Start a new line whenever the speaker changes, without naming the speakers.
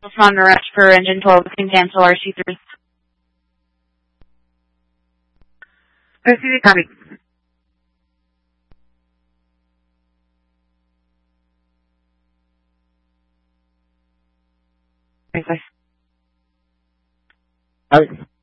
on the rest for engine 12, we can cancel RC3.
RC3, copy. Bye.